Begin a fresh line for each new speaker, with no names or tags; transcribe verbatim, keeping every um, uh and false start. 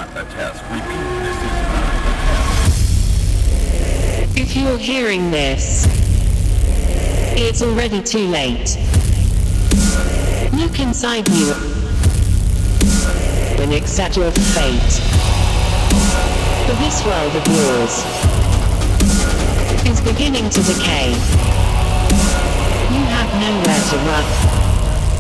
not a test. Repeat, this is not a test.
If you're hearing this, it's already too late. Look inside you and accept your fate. For this world of yours is beginning to decay. You have nowhere to run.